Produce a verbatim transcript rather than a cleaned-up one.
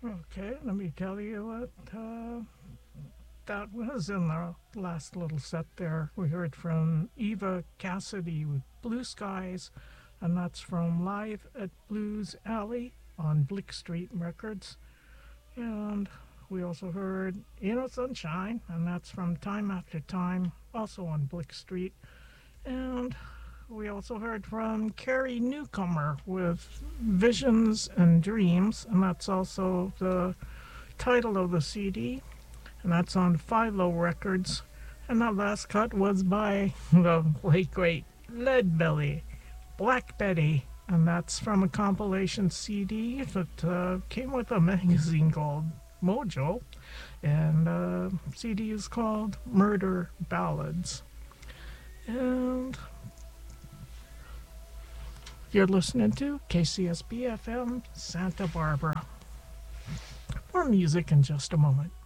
Okay, let me tell you what uh, that was in the last little set there. We heard from Eva Cassidy with Blue Skies, and that's from Live at Blues Alley on Blick Street Records. And we also heard You Know Sunshine, and that's from Time After Time, also on Blick Street. And we also heard from Carrie Newcomer with Visions and Dreams, and that's also the title of the C D, and that's on Philo Records. And that last cut was by the late great Leadbelly, Black Betty, and that's from a compilation C D that uh, came with a magazine called Mojo, and uh, C D is called Murder Ballads. And you're listening to K C S B F M Santa Barbara. More music in just a moment.